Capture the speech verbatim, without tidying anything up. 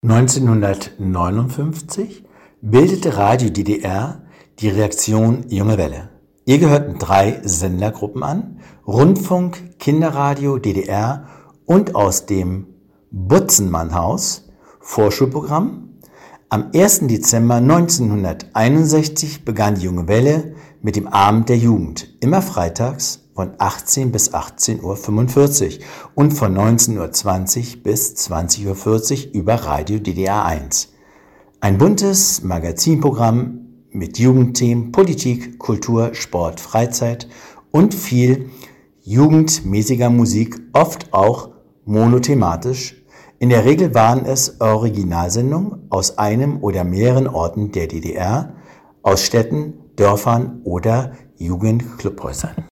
neunzehnhundertneunundfünfzig bildete Radio D D R die Redaktion Junge Welle. Ihr gehörten drei Sendergruppen an: Rundfunk, Kinderradio D D R und aus dem Butzenmannhaus Vorschulprogramm. Am ersten Dezember neunzehnhunderteinundsechzig begann die Junge Welle mit dem Abend der Jugend, immer freitags von achtzehn bis achtzehn Uhr fünfundvierzig und von neunzehn Uhr zwanzig bis zwanzig Uhr vierzig über Radio D D R eins. Ein buntes Magazinprogramm mit Jugendthemen, Politik, Kultur, Sport, Freizeit und viel jugendmäßiger Musik, oft auch monothematisch. In der Regel waren es Originalsendungen aus einem oder mehreren Orten der D D R, aus Städten, Dörfern oder Jugendclubhäusern.